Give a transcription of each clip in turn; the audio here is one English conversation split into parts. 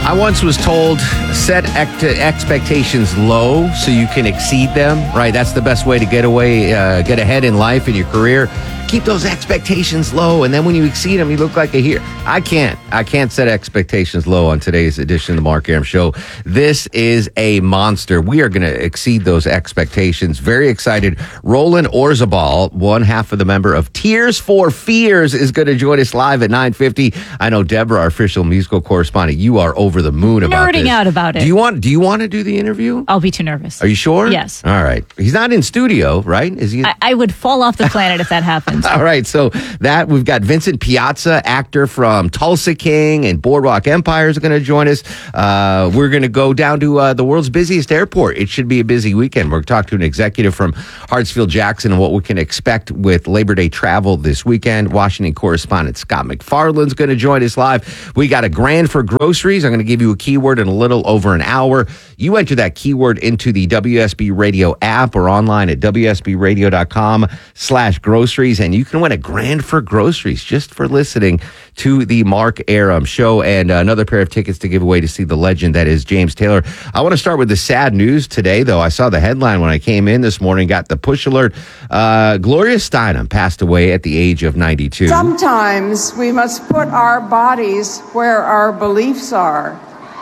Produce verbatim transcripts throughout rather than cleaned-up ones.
I once was told, set ect- expectations low so you can exceed them, right? That's the best way to get away, uh, get ahead in life, in your career. Keep those expectations low, and then when you exceed them, you look like a hero. I can't. I can't set expectations low on today's edition of the Mark Arum Show. This is a monster. We are going to exceed those expectations. Very excited. Roland Orzabal, one half of the member of Tears for Fears, is going to join us live at nine fifty. I know Deborah, our official musical correspondent, you are over the moon about Nerding this. out about it. Do you want? Do you want to do the interview? I'll be too nervous. Are you sure? Yes. All right. He's not in studio, right? Is he? I, I would fall off the planet if that happened. All right, so that we've got Vincent Piazza, actor from Tulsa King and Boardwalk Empire, is going to join us. Uh, we're going to go down to uh, the world's busiest airport. It should be a busy weekend. We're going to talk to an executive from Hartsfield Jackson and what we can expect with Labor Day travel this weekend. Washington correspondent Scott McFarland's going to join us live. We got a grand for groceries. I'm going to give you a keyword in a little over an hour. You enter that keyword into the W S B Radio app or online at W S B radio dot com slash groceries, and you can win a grand for groceries just for listening to the Mark Arum Show, and another pair of tickets to give away to see the legend that is James Taylor. I want to start with the sad news today, though. I saw the headline when I came in this morning, got the push alert. Uh, Gloria Steinem passed away at the age of ninety-two. Sometimes we must put our bodies where our beliefs are.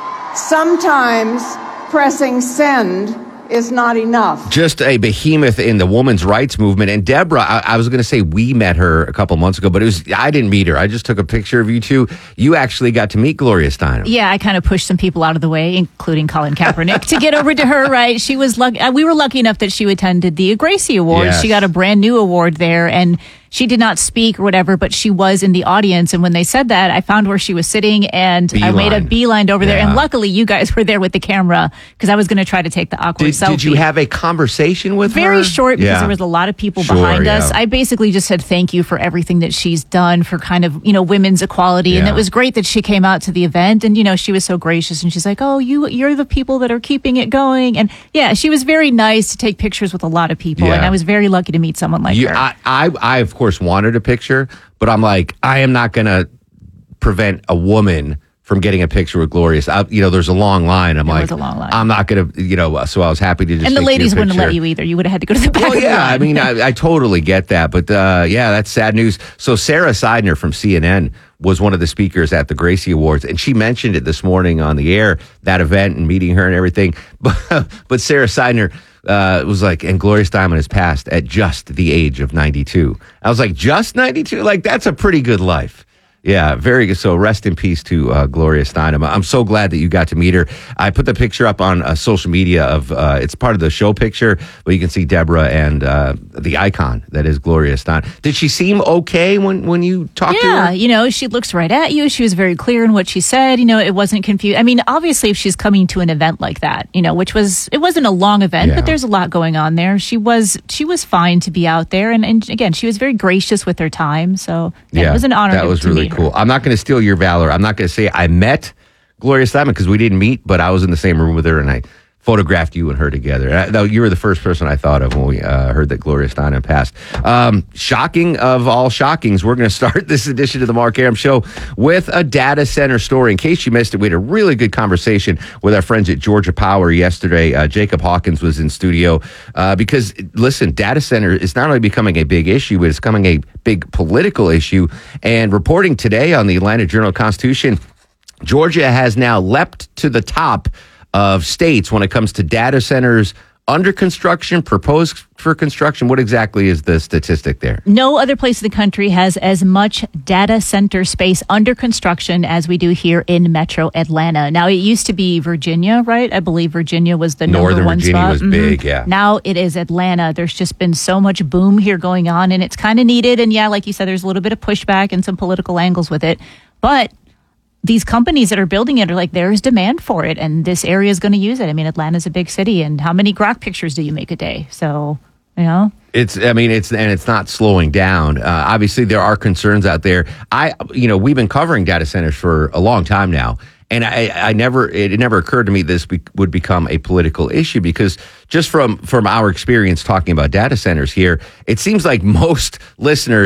Sometimes pressing send is not enough. Just a behemoth in the women's rights movement. And Deborah, I, I was going to say we met her a couple months ago, but it was I didn't meet her. I just took a picture of you two. You actually got to meet Gloria Steinem. Yeah, I kind of pushed some people out of the way, including Colin Kaepernick, to get over to her, right? She was lucky. We were lucky enough that she attended the Gracie Awards. Yes. She got a brand new award there, and she did not speak or whatever, but she was in the audience. And when they said that, I found where she was sitting, and Beeline. I made a beeline over there. Yeah. And luckily, you guys were there with the camera, because I was going to try to take the awkward Did, selfie. did you have a conversation with Very her? Very short, because Yeah. there was a lot of people Sure, behind yeah. us. I basically just said thank you for everything that she's done for kind of, you know, women's equality. And Yeah. it was great that she came out to the event, and, you know, she was so gracious, and she's like, oh, you, you're the people that are keeping it going. And yeah, she was very nice to take pictures with a lot of people. Yeah. And I was very lucky to meet someone like You, her. I, I, I, of course, wanted a picture, but I'm like, I am not going to prevent a woman from getting a picture with Gloria. I, you know, there's a long line. I'm There like, was a long line. I'm not going to, you know, so I was happy to just and the take ladies your wouldn't picture. let you either. You would have had to go to the back Well, of the yeah, line. I mean, I, I totally get that. But uh, yeah, that's sad news. So Sarah Seidner from C N N was one of the speakers at the Gracie Awards, and she mentioned it this morning on the air, that event and meeting her and everything. But, but Sarah Seidner uh, was like, and Gloria Steinem has passed at just the age of ninety-two. I was like, just ninety-two? Like, that's a pretty good life. Yeah, very good. So rest in peace to uh, Gloria Steinem. I'm so glad that you got to meet her. I put the picture up on uh, social media of, uh, it's part of the show picture, where you can see Deborah and uh, the icon that is Gloria Steinem. Did she seem okay when, when you talked to her? Yeah, you know, she looks right at you. She was very clear in what she said. You know, it wasn't confused. I mean, obviously, if she's coming to an event like that, you know, which was, it wasn't a long event, Yeah. but there's a lot going on there. She was, she was fine to be out there. And, and again, she was very gracious with her time. So yeah, it was an honor that to, was to really meet her. cool. I'm not going to steal your valor. I'm not going to say I met Gloria Steinem because we didn't meet, but I was in the same room with her and I photographed you and her together. And I, though you were the first person I thought of when we uh, heard that Gloria Steinem passed. Um, shocking of all shockings, we're going to start this edition of the Mark Arum Show with a data center story. In case you missed it, we had a really good conversation with our friends at Georgia Power yesterday. Uh, Jacob Hawkins was in studio uh, because, listen, data center is not only becoming a big issue, but it's becoming a big political issue. And reporting today on the Atlanta Journal-Constitution, Georgia has now leapt to the top of states when it comes to data centers under construction, proposed for construction. What exactly is the statistic there? No other place in the country has as much data center space under construction as we do here in Metro Atlanta. Now, it used to be Virginia, right? I believe Virginia was the Northern number one Virginia spot. was Mhm. big, yeah. Now it is Atlanta. There's just been so much boom here going on, and it's kind of needed. And yeah, like you said, there's a little bit of pushback and some political angles with it. But these companies that are building it are like, there's demand for it, and this area is going to use it. I mean, Atlanta's a big city, and how many grok pictures do you make a day? So, you know. It's, I mean, it's, and it's not slowing down. Uh, obviously, there are concerns out there. I, you know, we've been covering data centers for a long time now. And I, I never, it never occurred to me this be, would become a political issue, because just from, from our experience talking about data centers here, it seems like most listeners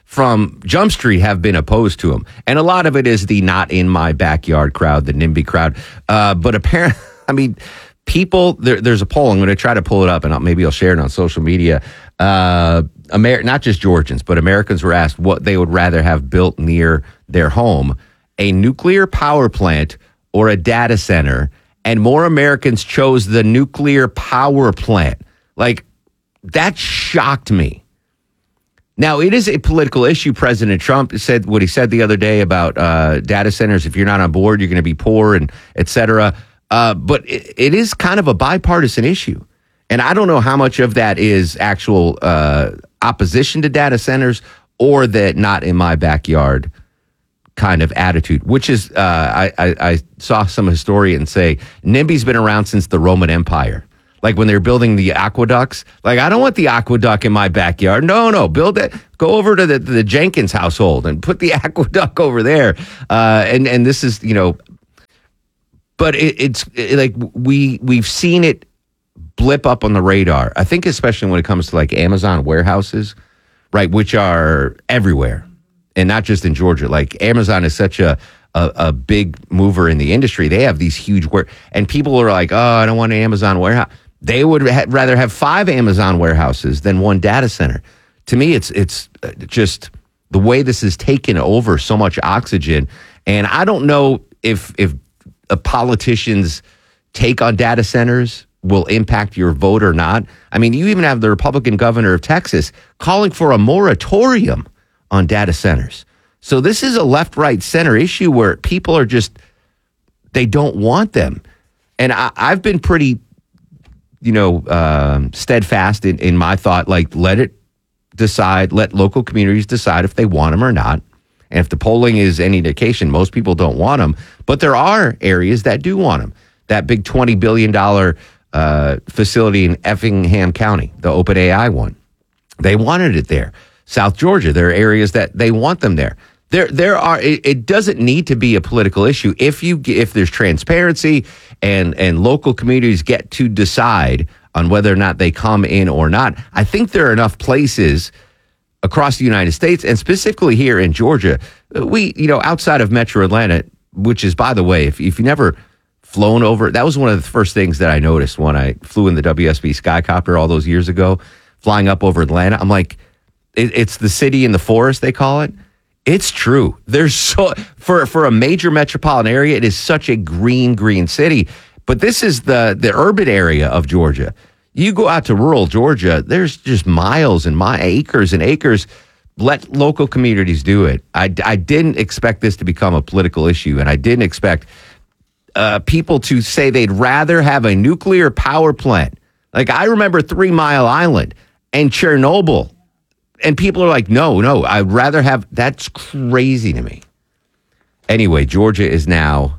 from Jump Street have been opposed to him. And a lot of it is the not in my backyard crowd, the NIMBY crowd. Uh, but apparently, I mean, people, there, there's a poll. I'm going to try to pull it up, and I'll, maybe I'll share it on social media. Uh, Amer- not just Georgians, but Americans were asked what they would rather have built near their home, a nuclear power plant or a data center. And more Americans chose the nuclear power plant. Like, that shocked me. Now, it is a political issue. President Trump said what he said the other day about uh, data centers. If you're not on board, you're going to be poor, and et cetera. Uh, but it, it is kind of a bipartisan issue. And I don't know how much of that is actual uh, opposition to data centers or that not in my backyard kind of attitude, which is, uh, I, I, I saw some historians say NIMBY's been around since the Roman Empire. Like when they're building the aqueducts, like, I don't want the aqueduct in my backyard. No, no, build it. Go over to the, the Jenkins household and put the aqueduct over there. Uh, and, and this is, you know, but it, it's it, like we, we've seen it blip up on the radar. I think especially when it comes to like Amazon warehouses, right, which are everywhere and not just in Georgia. Like Amazon is such a, a, a big mover in the industry. They have these huge ware, and people are like, oh, I don't want an Amazon warehouse. They would ha- rather have five Amazon warehouses than one data center. To me, it's it's just the way this has taken over so much oxygen. And I don't know if if a politician's take on data centers will impact your vote or not. I mean, you even have the Republican governor of Texas calling for a moratorium on data centers. So this is a left, right, center issue where people are just, they don't want them. And I, I've been pretty, you know, um, steadfast in, in my thought, like, let it decide, let local communities decide if they want them or not. And if the polling is any indication, most people don't want them. But there are areas that do want them. That big twenty billion dollars uh, facility in Effingham County, the OpenAI one, they wanted it there. South Georgia, there are areas that they want them there. There, there are. It, it doesn't need to be a political issue if you if there's transparency and and local communities get to decide on whether or not they come in or not. I think there are enough places across the United States, and specifically here in Georgia, we, you know, outside of Metro Atlanta, which is, by the way, if if you never flown over, that was one of the first things that I noticed when I flew in the W S B Skycopter all those years ago, flying up over Atlanta. I'm like, it, it's the city in the forest, they call it. It's true. There's so for for a major metropolitan area, it is such a green, green city. But this is the the urban area of Georgia. You go out to rural Georgia, there's just miles and my acres and acres. Let local communities do it. I, I didn't expect this to become a political issue, and I didn't expect uh, people to say they'd rather have a nuclear power plant. Like, I remember Three Mile Island and Chernobyl. And people are like, no, no, I'd rather have, that's crazy to me. Anyway, Georgia is now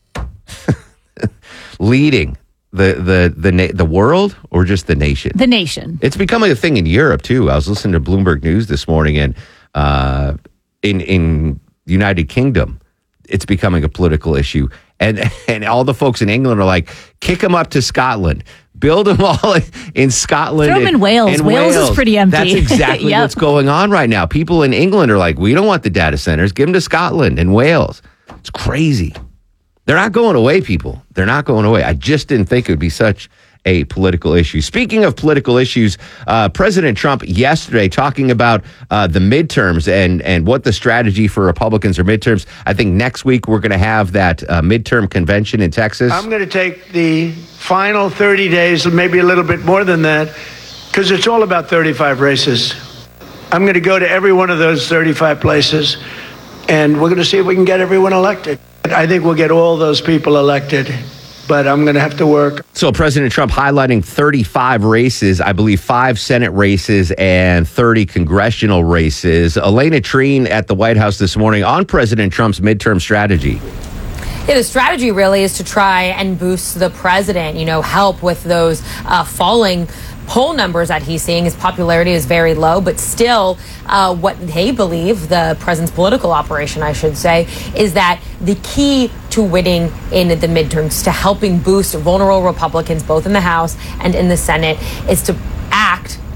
leading the, the, the, na- the world or just the nation? The nation. It's becoming a thing in Europe, too. I was listening to Bloomberg News this morning, and uh, in, in the United Kingdom, it's becoming a political issue. And, and all the folks in England are like, kick them up to Scotland. Build them all in Scotland. Throw them in Wales. Wales is pretty empty. That's exactly yep. what's going on right now. People in England are like, we don't want the data centers. Give them to Scotland and Wales. It's crazy. They're not going away, people. They're not going away. I just didn't think it would be such a political issue. Speaking of political issues, uh, President Trump yesterday talking about uh, the midterms and, and what the strategy for Republicans are midterms. I think next week we're going to have that uh, midterm convention in Texas. I'm going to take the final thirty days, maybe a little bit more than that, because it's all about thirty-five races. I'm going to go to every one of those thirty-five places, and we're going to see if we can get everyone elected. I think we'll get all those people elected, but I'm going to have to work. So President Trump highlighting thirty-five races, I believe five Senate races and thirty congressional races. Elena Treen at the White House this morning on President Trump's midterm strategy. Yeah, the strategy really is to try and boost the president, you know, help with those uh, falling poll numbers that he's seeing. His popularity is very low, but still uh, what they believe, the president's political operation, I should say, is that the key to winning in the midterms, to helping boost vulnerable Republicans, both in the House and in the Senate, is to act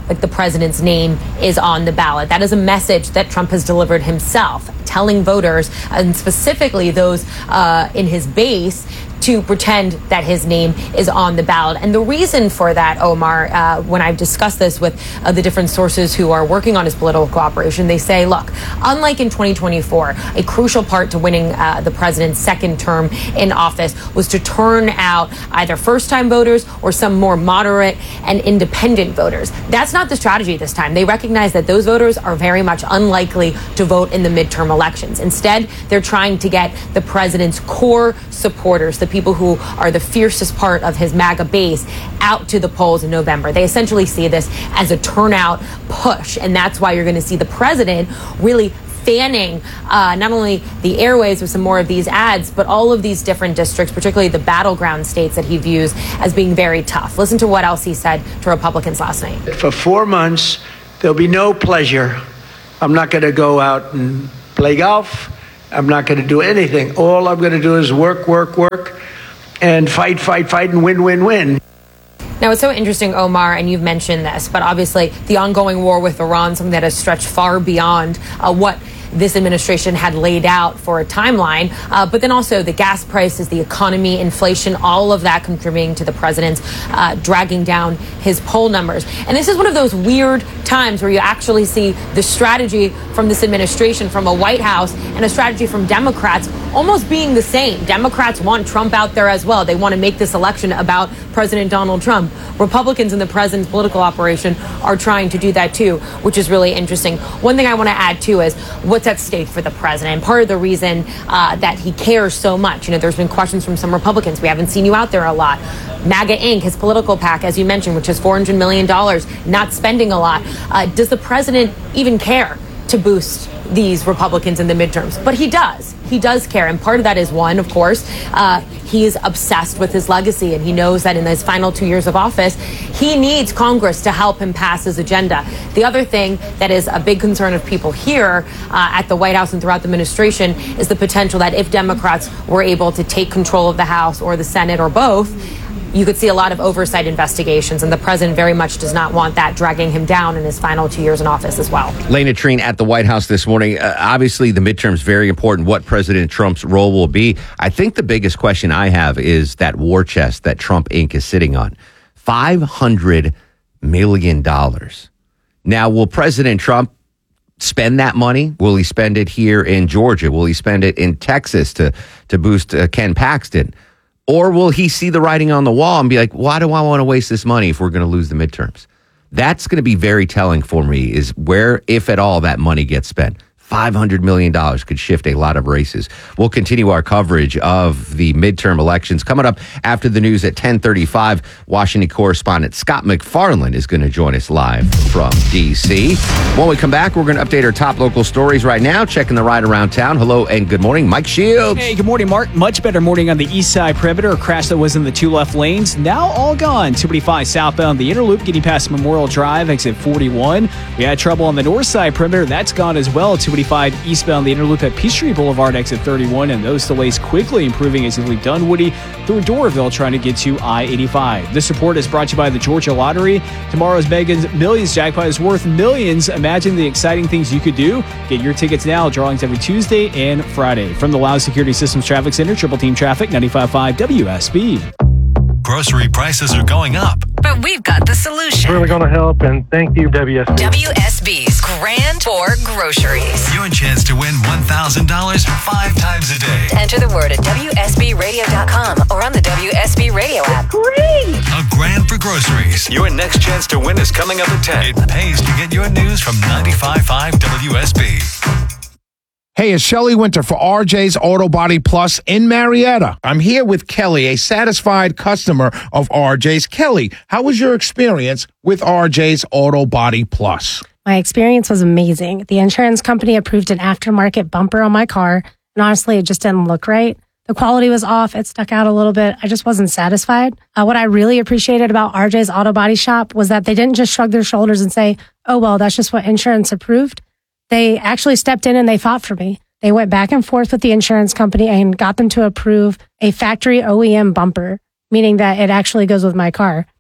like the president's name is on the ballot. That is a message that Trump has delivered himself, telling voters, and specifically those uh, in his base, to pretend that his name is on the ballot. And the reason for that, Omar, uh, when I've discussed this with uh, the different sources who are working on his political cooperation, they say, look, unlike in twenty twenty-four, a crucial part to winning uh, the president's second term in office was to turn out either first-time voters or some more moderate and independent voters. That's not the strategy this time. They recognize that those voters are very much unlikely to vote in the midterm elections. Instead, they're trying to get the president's core supporters, the people who are the fiercest part of his MAGA base, out to the polls in November. They essentially see this as a turnout push, and that's why you're going to see the president really fanning uh, not only the airwaves with some more of these ads, but all of these different districts, particularly the battleground states that he views as being very tough. Listen to what else he said to Republicans last night. For four months, there'll be no pleasure. I'm not going to go out and play golf. I'm not going to do anything. All I'm going to do is work, work, work, and fight, fight, fight, and win, win, win. Now, it's so interesting, Omar, and you've mentioned this, but obviously the ongoing war with Iran, something that has stretched far beyond uh, what this administration had laid out for a timeline, uh, but then also the gas prices, the economy, inflation, all of that contributing to the president's uh, dragging down his poll numbers. And this is one of those weird times where you actually see the strategy from this administration, from a White House, and a strategy from Democrats almost being the same. Democrats want Trump out there as well. They want to make this election about President Donald Trump. Republicans in the president's political operation are trying to do that too, which is really interesting. One thing I want to add too is what's at stake for the president. Part of the reason uh, that he cares so much, you know, there's been questions from some Republicans. We haven't seen you out there a lot. MAGA Incorporated, his political PAC, as you mentioned, which is four hundred million dollars, not spending a lot. Uh, does the president even care to boost these Republicans in the midterms? But he does. He does care. And part of that is, one, of course, uh, he is obsessed with his legacy. And he knows that in his final two years of office, he needs Congress to help him pass his agenda. The other thing that is a big concern of people here uh, at the White House and throughout the administration is the potential that if Democrats were able to take control of the House or the Senate or both, you could see a lot of oversight investigations, and the president very much does not want that dragging him down in his final two years in office as well. Lena Trine at the White House this morning. Uh, obviously, the midterm's very important, what President Trump's role will be. I think the biggest question I have is that war chest that Trump Incorporated is sitting on. five hundred million dollars. Now, will President Trump spend that money? Will he spend it here in Georgia? Will he spend it in Texas to, to boost uh, Ken Paxton? Or will he see the writing on the wall and be like, why do I want to waste this money if we're going to lose the midterms? That's going to be very telling for me, is where, if at all, that money gets spent. five hundred million dollars could shift a lot of races. We'll continue our coverage of the midterm elections. Coming up after the news at ten thirty-five, Washington correspondent Scott McFarland is going to join us live from D C. When we come back, we're going to update our top local stories right now, checking the ride around town. Hello and good morning, Mike Shields. Hey, good morning, Mark. Much better morning on the east side perimeter. A crash that was in the two left lanes, now all gone. two eighty-five southbound, the inner loop getting past Memorial Drive, exit forty-one. We had trouble on the north side perimeter. That's gone as well. two eighty-five eastbound, the inner loop at Peachtree Boulevard, exit thirty-one, and those delays quickly improving as you leave Dunwoody through Doraville trying to get to I eighty-five. This report is brought to you by the Georgia Lottery. Tomorrow's Megan's Millions jackpot is worth millions. Imagine the exciting things you could do. Get your tickets now. Drawings every Tuesday and Friday. From the Loud Security Systems Traffic Center, Triple Team Traffic, ninety-five point five W S B. Grocery prices are going up, but we've got the solution. Really going to help, and thank you, W S B. W S B's Grand Tour Groceries. Your chance to win one thousand dollars five times a day. Enter the word at W S B radio dot com or on the W S B radio app. Great! A grand for groceries. Your next chance to win is coming up at ten. It pays to get your news from ninety-five point five W S B. Hey, it's Shelley Winter for R J's Auto Body Plus in Marietta. I'm here with Kelly, a satisfied customer of R J's. Kelly, how was your experience with R J's Auto Body Plus? My experience was amazing. The insurance company approved an aftermarket bumper on my car, and honestly, it just didn't look right. The quality was off. It stuck out a little bit. I just wasn't satisfied. Uh, what I really appreciated about R J's Auto Body Shop was that they didn't just shrug their shoulders and say, oh, well, that's just what insurance approved. They actually stepped in and they fought for me. They went back and forth with the insurance company and got them to approve a factory O E M bumper, meaning that it actually goes with my car.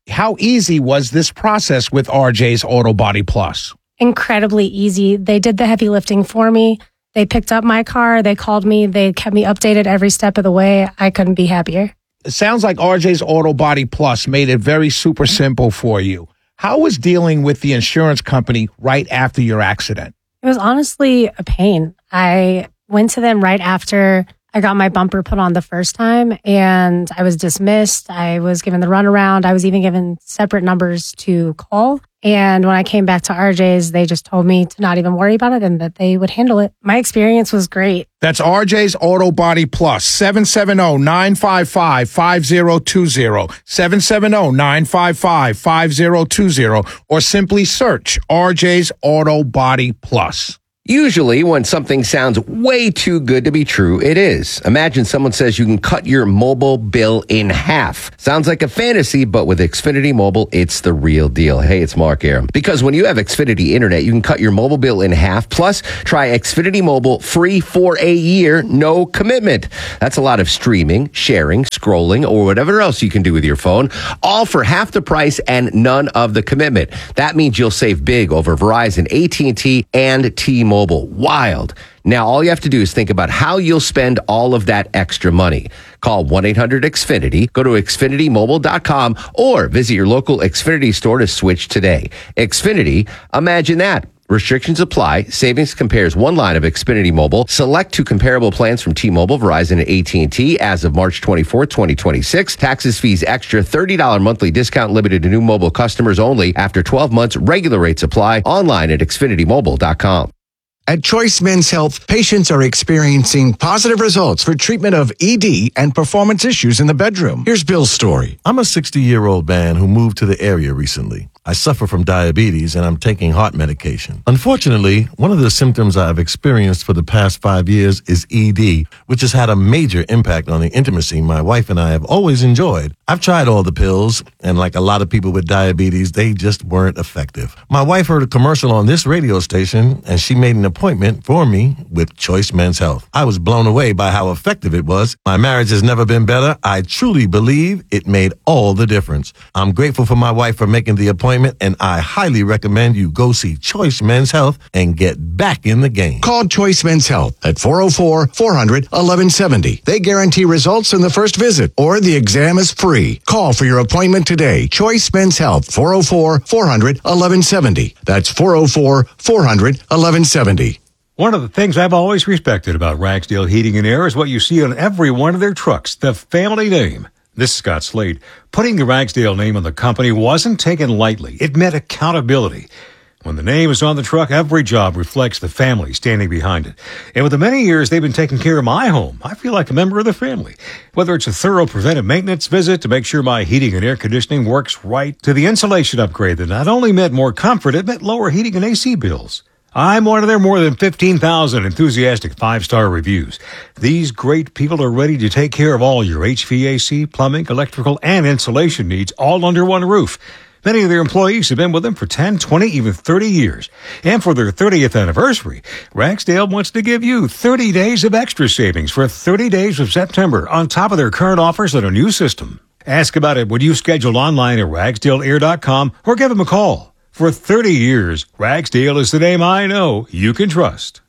How easy was this process with R J's Auto Body Plus? Incredibly easy. They did the heavy lifting for me. They picked up my car. They called me. They kept me updated every step of the way. I couldn't be happier. It sounds like R J's Auto Body Plus made it very super simple for you. How was dealing with the insurance company right after your accident? It was honestly a pain. I went to them right after I got my bumper put on the first time, and I was dismissed. I was given the runaround. I was even given separate numbers to call. And when I came back to R J's, they just told me to not even worry about it and that they would handle it. My experience was great. That's R J's Auto Body Plus, seven seven zero, nine five five, five zero two zero, seven seven zero, nine five five, five zero two zero, or simply search R J's Auto Body Plus. Usually, when something sounds way too good to be true, it is. Imagine someone says you can cut your mobile bill in half. Sounds like a fantasy, but with Xfinity Mobile, it's the real deal. Hey, it's Mark Aram. Because when you have Xfinity Internet, you can cut your mobile bill in half. Plus, try Xfinity Mobile free for a year, no commitment. That's a lot of streaming, sharing, scrolling, or whatever else you can do with your phone, all for half the price and none of the commitment. That means you'll save big over Verizon, A T and T, and T-Mobile. Wild. Now, all you have to do is think about how you'll spend all of that extra money. Call one eight hundred X Finity, go to Xfinity Mobile dot com, or visit your local Xfinity store to switch today. Xfinity, imagine that. Restrictions apply. Savings compares one line of Xfinity Mobile. Select two comparable plans from T-Mobile, Verizon, and A T and T as of March twenty-fourth, twenty twenty-six. Taxes, fees, extra, thirty dollars monthly discount limited to new mobile customers only. After twelve months, regular rates apply. Online at Xfinity Mobile dot com. At Choice Men's Health, patients are experiencing positive results for treatment of E D and performance issues in the bedroom. Here's Bill's story. I'm a sixty-year-old man who moved to the area recently. I suffer from diabetes and I'm taking heart medication. Unfortunately, one of the symptoms I've experienced for the past five years is E D, which has had a major impact on the intimacy my wife and I have always enjoyed. I've tried all the pills, and like a lot of people with diabetes, they just weren't effective. My wife heard a commercial on this radio station, and she made an appointment for me with Choice Men's Health. I was blown away by how effective it was. My marriage has never been better. I truly believe it made all the difference. I'm grateful for my wife for making the appointment, and I highly recommend you go see Choice Men's Health and get back in the game. Call Choice Men's Health at four oh four, four hundred, eleven seventy. They guarantee results in the first visit, or the exam is free. Call for your appointment today. Choice Men's Health, four oh four, four hundred, eleven seventy. That's four oh four, four hundred, eleven seventy. One of the things I've always respected about Ragsdale Heating and Air is what you see on every one of their trucks, the family name. This is Scott Slade. Putting the Ragsdale name on the company wasn't taken lightly. It meant accountability. When the name is on the truck, every job reflects the family standing behind it. And with the many years they've been taking care of my home, I feel like a member of the family. Whether it's a thorough preventive maintenance visit to make sure my heating and air conditioning works right, to the insulation upgrade that not only meant more comfort, it meant lower heating and A C bills. I'm one of their more than fifteen thousand enthusiastic five-star reviews. These great people are ready to take care of all your H V A C, plumbing, electrical, and insulation needs all under one roof. Many of their employees have been with them for ten, twenty, even thirty years. And for their thirtieth anniversary, Ragsdale wants to give you thirty days of extra savings for thirty days of September on top of their current offers on a new system. Ask about it when you schedule online at ragsdale air dot com or give them a call. For thirty years, Ragsdale is the name I know you can trust.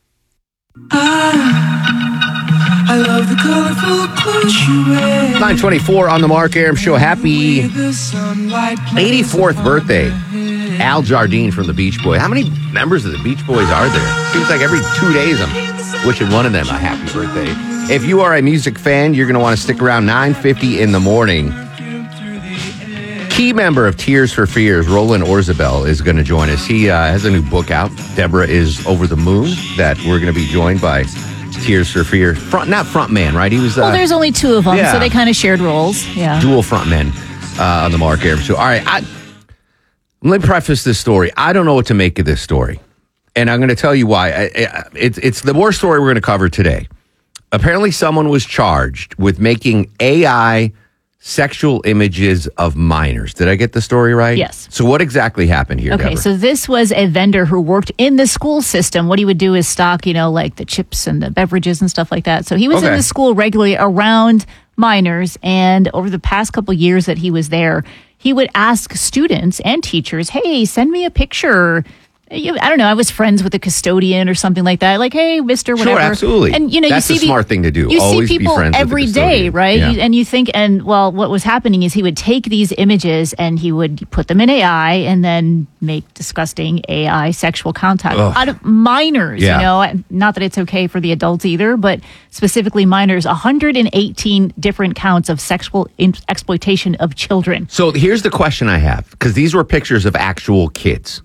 Ah, I love the colorful clothes you wear. nine twenty-four on the Mark Aram Show. Happy eighty-fourth birthday, Al Jardine from the Beach Boys. How many members of the Beach Boys are there? Seems like every two days I'm wishing one of them a happy birthday. If you are a music fan, you're going to want to stick around nine fifty in the morning. Key member of Tears for Fears, Roland Orzabal, is going to join us. He uh, has a new book out. Deborah is over the moon. That we're going to be joined by Tears for Fears. Front, not front man, right? He was. Uh, well, there's only two of them, yeah. so they kind of shared roles. Yeah, dual front men uh, on the Mark Aram Show. All right, I, let me preface this story. I don't know what to make of this story, and I'm going to tell you why. I, I, it's it's the worst story we're going to cover today. Apparently, someone was charged with making A I sexual images of minors. Did I get the story right? Yes. So what exactly happened here, Okay, Deborah? so this was a vendor who worked in the school system. What he would do is stock, you know, like the chips and the beverages and stuff like that. So he was Okay. in the school regularly around minors. And over the past couple years that he was there, he would ask students and teachers, hey, send me a picture. You, I don't know. I was friends with a custodian or something like that. Like, hey, Mister Whatever. Sure, absolutely. And you know, that's you see a smart thing to do. You Always see people be friends every with the day, custodian. right? Yeah. You, and you think, and well, what was happening is he would take these images and he would put them in A I and then make disgusting A I sexual contact Ugh. out of minors. Yeah. You know, not that it's okay for the adults either, but specifically minors. one hundred eighteen different counts of sexual in- exploitation of children. So here's the question I have, because these were pictures of actual kids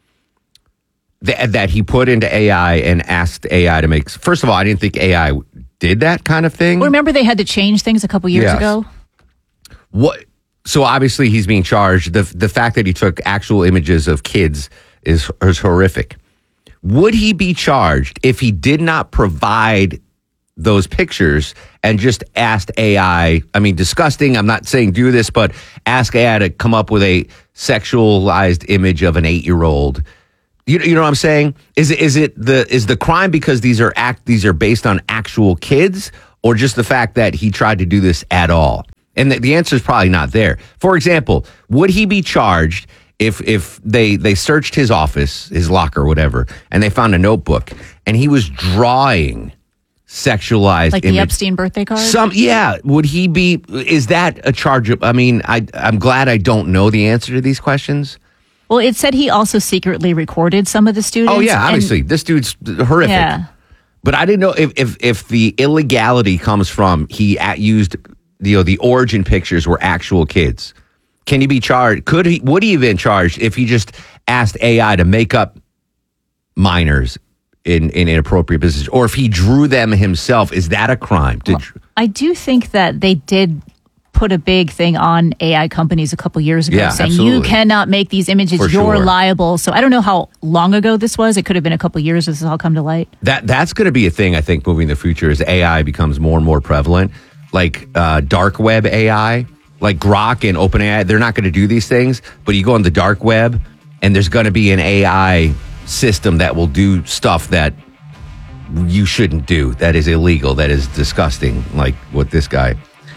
that, that he put into A I and asked A I to make. First of all, I didn't think A I did that kind of thing. Well, remember they had to change things a couple years Yes. ago? What? So obviously he's being charged. The the fact that he took actual images of kids is, is horrific. Would he be charged if he did not provide those pictures and just asked A I? I mean, disgusting. I'm not saying do this, but ask A I to come up with a sexualized image of an eight-year-old. You, you know what I'm saying? Is it is it the is the crime because these are act these are based on actual kids, or just the fact that he tried to do this at all? And the, the answer is probably not there. For example, would he be charged if if they they searched his office, his locker, whatever, and they found a notebook and he was drawing sexualized Like image? the Epstein birthday card? Some, yeah. Would he be? Is that a charge? Of, I mean, I I'm glad I don't know the answer to these questions. Well, it said he also secretly recorded some of the students. Oh yeah, and- obviously this dude's horrific. Yeah. But I didn't know if if if the illegality comes from he at used you know the origin pictures were actual kids. Can he be charged? Could he? Would he have been charged if he just asked A I to make up minors in in inappropriate positions, or if he drew them himself? Is that a crime? Did, I do think that they did put a big thing on A I companies a couple years ago Yeah, saying absolutely. you cannot make these images, For you're sure. liable. So I don't know how long ago this was. It could have been a couple years as this all come to light. That that's going to be a thing, I think, moving in the future as A I becomes more and more prevalent. Like uh, dark web A I, like Grok and OpenAI, they're not going to do these things. But you go on the dark web, and there's going to be an A I system that will do stuff that you shouldn't do. That is illegal. That is disgusting. Like what this guy.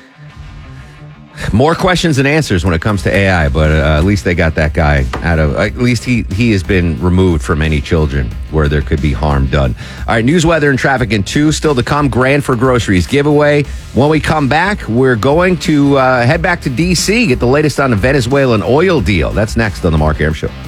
More questions than answers when it comes to A I, but uh, at least they got that guy out of. At least he he has been removed from any children where there could be harm done. All right, news, weather, and traffic in two still to come. Grand for Groceries giveaway. When we come back, we're going to uh, head back to D C, get the latest on the Venezuelan oil deal. That's next on the Mark Arum Show.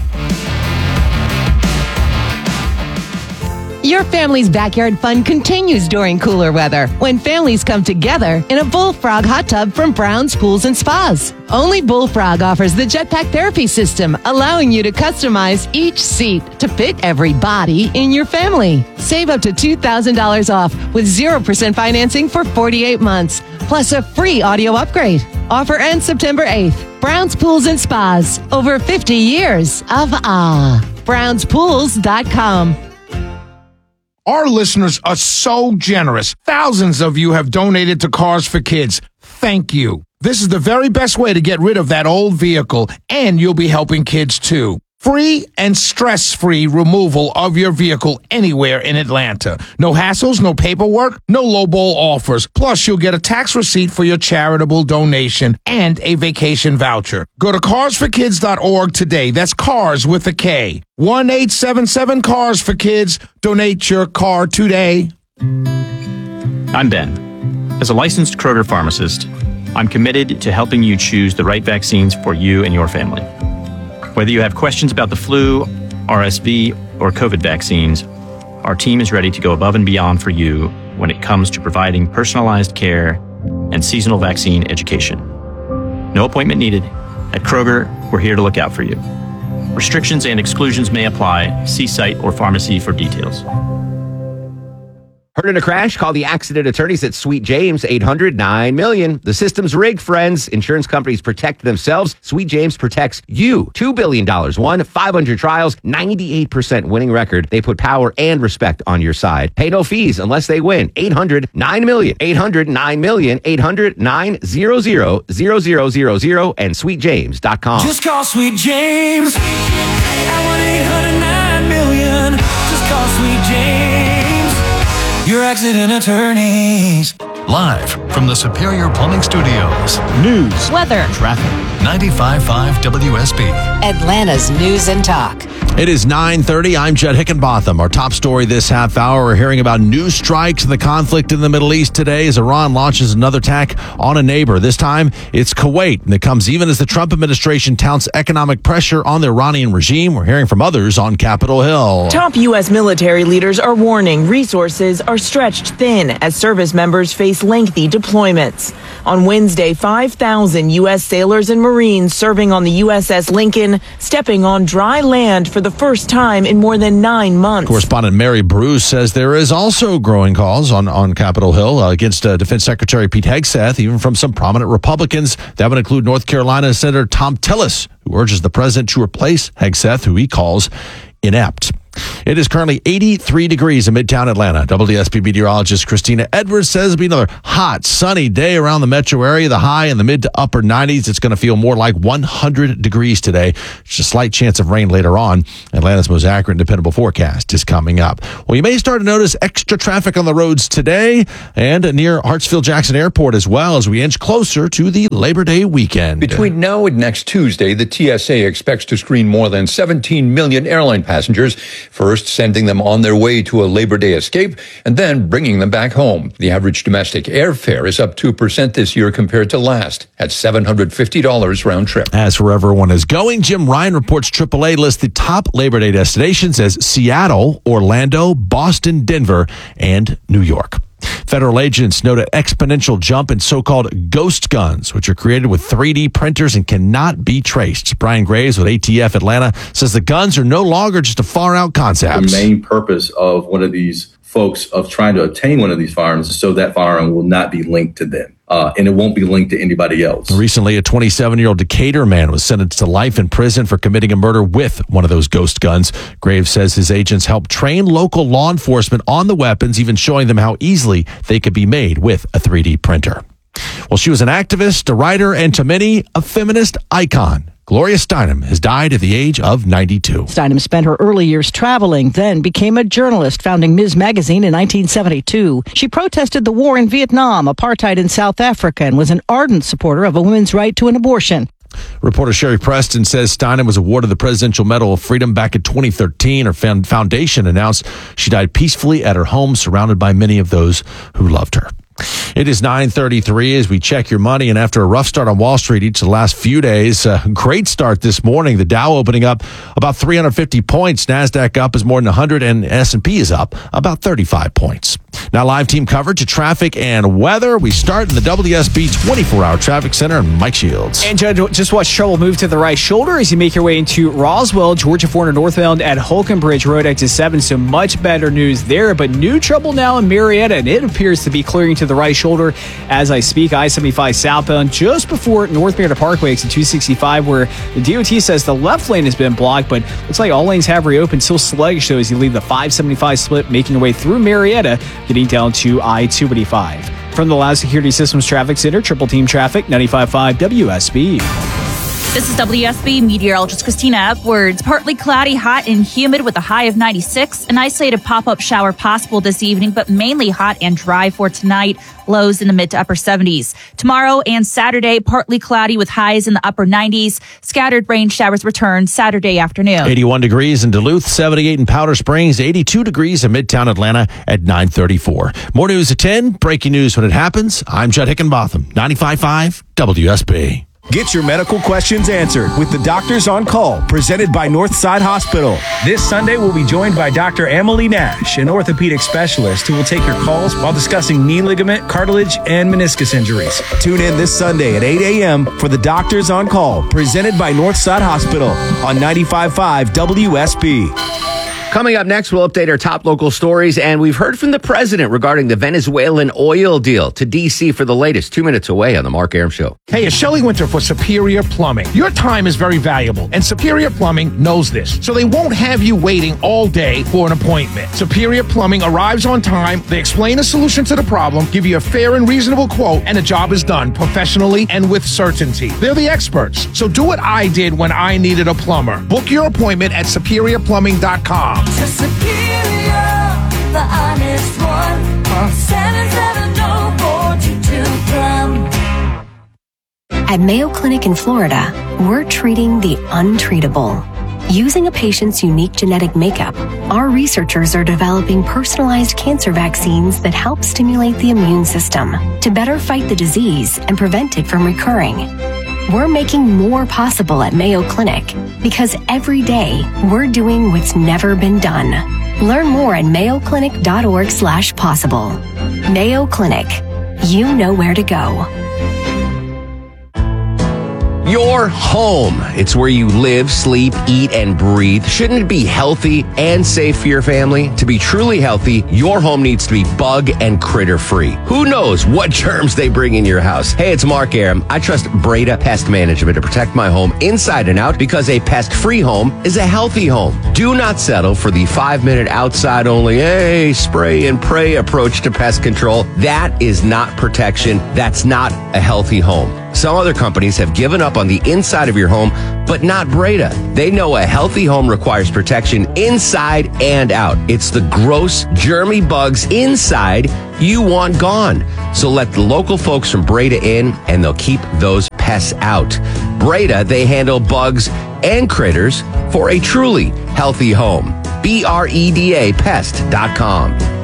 Your family's backyard fun continues during cooler weather when families come together in a Bullfrog hot tub from Brown's Pools and Spas. Only Bullfrog offers the jetpack therapy system, allowing you to customize each seat to fit every body in your family. Save up to two thousand dollars off with zero percent financing for forty-eight months, plus a free audio upgrade. Offer ends September eighth. Brown's Pools and Spas. Over fifty years of ah. browns pools dot com. Our listeners are so generous. Thousands of you have donated to Cars for Kids. Thank you. This is the very best way to get rid of that old vehicle, and you'll be helping kids too. Free and stress-free removal of your vehicle anywhere in Atlanta. No hassles, no paperwork, no lowball offers. Plus, you'll get a tax receipt for your charitable donation and a vacation voucher. Go to cars for kids dot org today. That's cars with a K. one eight seven seven cars for kids. Donate your car today. I'm Ben. As a licensed Kroger pharmacist, I'm committed to helping you choose the right vaccines for you and your family. Whether you have questions about the flu, R S V, or COVID vaccines, our team is ready to go above and beyond for you when it comes to providing personalized care and seasonal vaccine education. No appointment needed. At Kroger, we're here to look out for you. Restrictions and exclusions may apply. See site or pharmacy for details. Heard in a crash? Call the accident attorneys at Sweet James, eight hundred nine million. The system's rigged, friends. Insurance companies protect themselves. Sweet James protects you. two billion dollars won, five hundred trials, ninety-eight percent winning record. They put power and respect on your side. Pay no fees unless they win. eight hundred nine million. eight hundred nine million. eight hundred nine hundred zero zero zero zero and sweet james dot com. Just call Sweet James at one eight hundred nine million. Just call Sweet James. your accident attorneys. Live from the Superior Plumbing Studios. News, weather, traffic. ninety-five point five W S B. Atlanta's News and Talk. It is nine thirty. I'm Judd Hickenbotham. Our top story this half hour, we're hearing about new strikes in the conflict in the Middle East today as Iran launches another attack on a neighbor. This time, it's Kuwait, and it comes even as the Trump administration touts economic pressure on the Iranian regime. We're hearing from others on Capitol Hill. Top U S military leaders are warning resources are stretched thin as service members face lengthy deployments. On Wednesday, five thousand U S sailors and Marines serving on the U S S Lincoln stepping on dry land for the first time in more than nine months. Correspondent Mary Bruce says there is also growing calls on, on Capitol Hill uh, against uh, Defense Secretary Pete Hegseth, even from some prominent Republicans. That would include North Carolina Senator Tom Tillis, who urges the president to replace Hegseth, who he calls inept. It is currently eighty-three degrees in Midtown Atlanta. W D S P meteorologist Christina Edwards says it'll be another hot, sunny day around the metro area. The high in the mid to upper nineties. It's going to feel more like one hundred degrees today. Just a slight chance of rain later on. Atlanta's most accurate and dependable forecast is coming up. Well, you may start to notice extra traffic on the roads today and near Hartsfield-Jackson Airport as well as we inch closer to the Labor Day weekend. Between now and next Tuesday, the T S A expects to screen more than seventeen million airline passengers, first sending them on their way to a Labor Day escape and then bringing them back home. The average domestic airfare is up two percent this year compared to last at seven hundred fifty dollars round trip. As for everyone is going, Jim Ryan reports triple A lists the top Labor Day destinations as Seattle, Orlando, Boston, Denver, and New York. Federal agents note an exponential jump in so-called ghost guns, which are created with three D printers and cannot be traced. Brian Graves with A T F Atlanta says the guns are no longer just a far-out concept. The main purpose of one of these folks of trying to obtain one of these firearms is so that firearm will not be linked to them. Uh, and it won't be linked to anybody else. Recently, a twenty-seven-year-old Decatur man was sentenced to life in prison for committing a murder with one of those ghost guns. Graves says his agents helped train local law enforcement on the weapons, even showing them how easily they could be made with a three D printer. Well, she was an activist, a writer, and to many, a feminist icon. Gloria Steinem has died at the age of ninety-two. Steinem spent her early years traveling, then became a journalist, founding Ms. Magazine in nineteen seventy-two. She protested the war in Vietnam, apartheid in South Africa, and was an ardent supporter of a woman's right to an abortion. Reporter Sherry Preston says Steinem was awarded the Presidential Medal of Freedom back in twenty thirteen. Her foundation announced she died peacefully at her home, surrounded by many of those who loved her. It is nine thirty-three as we check your money, and after a rough start on Wall Street each of the last few days, a great start this morning. The Dow opening up about three hundred fifty points, NASDAQ up is more than one hundred, and S and P is up about thirty-five points. Now live team coverage of traffic and weather. We start in the W S B twenty-four hour Traffic Center, and Mike Shields. And Judd, just watch trouble move to the right shoulder as you make your way into Roswell, Georgia four hundred northbound at Holcomb Bridge Road exit seven, so much better news there, but new trouble now in Marietta, and it appears to be clearing to the right shoulder as I speak. I seventy-five southbound just before North Marietta Parkway exit two sixty-five, where the D O T says the left lane has been blocked, but looks like all lanes have reopened. Still sluggish though as you leave the five seventy-five split, making your way through Marietta, getting down to I two eighty-five. From the Loud Security Systems Traffic Center, Triple Team Traffic, ninety-five point five W S B. This is W S B meteorologist Christina Edwards. Partly cloudy, hot, and humid with a high of ninety-six. An isolated pop-up shower possible this evening, but mainly hot and dry for tonight. Lows in the mid to upper seventies. Tomorrow and Saturday, partly cloudy with highs in the upper nineties. Scattered rain showers return Saturday afternoon. eighty-one degrees in Duluth, seventy-eight in Powder Springs, eighty-two degrees in Midtown Atlanta at nine thirty-four. More news at ten. Breaking news when it happens. I'm Judd Hickenbotham, ninety-five point five W S B. Get your medical questions answered with the Doctors on Call, presented by Northside Hospital. This Sunday, we'll be joined by Doctor Emily Nash, an orthopedic specialist who will take your calls while discussing knee ligament, cartilage, and meniscus injuries. Tune in this Sunday at eight a.m. for the Doctors on Call, presented by Northside Hospital on ninety-five point five W S B. Coming up next, we'll update our top local stories, and we've heard from the president regarding the Venezuelan oil deal. To D C for the latest, two minutes away on the Mark Arum Show. Hey, it's Shelley Winter for Superior Plumbing. Your time is very valuable, and Superior Plumbing knows this, so they won't have you waiting all day for an appointment. Superior Plumbing arrives on time, they explain a solution to the problem, give you a fair and reasonable quote, and the job is done professionally and with certainty. They're the experts, so do what I did when I needed a plumber. Book your appointment at superior plumbing dot com. To Superior, the honest one. Call seven seven zero four two two plum. At Mayo Clinic in Florida, we're treating the untreatable. Using a patient's unique genetic makeup, our researchers are developing personalized cancer vaccines that help stimulate the immune system to better fight the disease and prevent it from recurring. We're making more possible at Mayo Clinic because every day we're doing what's never been done. Learn more at mayoclinic.org slash possible. Mayo Clinic. You know where to go. Your home. It's where you live, sleep, eat, and breathe. Shouldn't it be healthy and safe for your family? To be truly healthy, your home needs to be bug and critter free. Who knows what germs they bring in your house? Hey, it's Mark Aram. I trust Breda Pest Management to protect my home inside and out because a pest-free home is a healthy home. Do not settle for the five-minute outside-only, hey, spray and pray approach to pest control. That is not protection. That's not a healthy home. Some other companies have given up on the inside of your home, but not Breda. They know a healthy home requires protection inside and out. It's the gross, germy bugs inside you want gone. So let the local folks from Breda in, and they'll keep those pests out. Breda, they handle bugs and critters for a truly healthy home. B R E D A pest dot com.